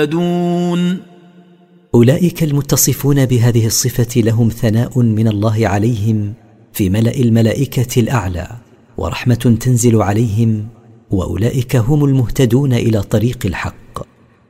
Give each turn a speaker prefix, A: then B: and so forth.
A: دون.
B: أولئك المتصفون بهذه الصفة لهم ثناء من الله عليهم في ملأ الملائكة الأعلى، ورحمة تنزل عليهم، وأولئك هم المهتدون إلى طريق الحق.